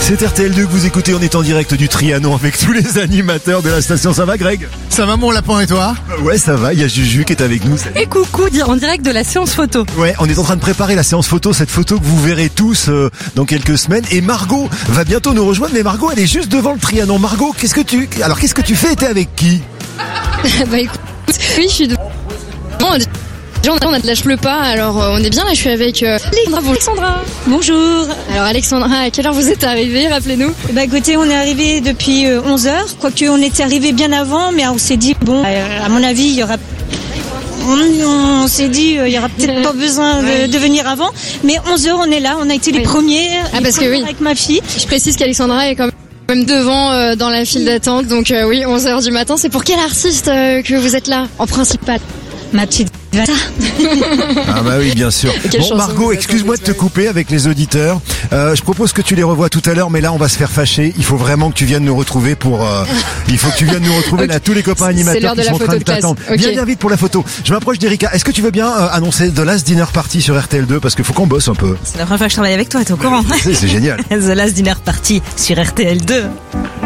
C'est RTL2 que vous écoutez, on est en direct du Trianon avec tous les animateurs de la station. Ça va Greg? Ça va mon lapin et toi? Ouais, ça va, il y a Juju qui est avec nous. Et coucou, en direct de la séance photo. Ouais, on est en train de préparer la séance photo, cette photo que vous verrez tous dans quelques semaines. Et Margot va bientôt nous rejoindre, mais Margot elle est juste devant le Trianon. Margot, qu'est-ce que tu fais? T'es avec qui? Bah écoute, oui, je suis devant. On a de la je pleut pas, alors on est bien là, je suis avec Alexandra. Bonjour Alexandra. Bonjour. Alors Alexandra, à quelle heure vous êtes arrivée, rappelez-nous? Bah écoutez, on est arrivé depuis 11h, quoique on était arrivé bien avant, mais on s'est dit, bon, à mon avis, il y aura... On s'est dit, il y aura peut-être pas besoin de venir avant, mais 11h on est là, on a été les premiers, parce que oui, avec ma fille. Je précise qu'Alexandra est quand même devant dans la file d'attente, donc oui, 11h du matin. C'est pour quel artiste que vous êtes là, en principal? Ma petite Vata. Ah bah oui, bien sûr. Bon Margot, excuse-moi de te couper avec les auditeurs. Je propose que tu les revoies tout à l'heure, mais là on va se faire fâcher. Il faut vraiment que tu viennes nous retrouver il faut que tu viennes nous retrouver là, tous les copains animateurs qui sont en train de t'attendre. Viens vite pour la photo. Je m'approche d'Erika. Est-ce que tu veux bien annoncer The Last Dinner Party sur RTL2 parce qu'il faut qu'on bosse un peu. C'est la première fois que je travaille avec toi, t'es au courant? C'est génial. The Last Dinner Party sur RTL2.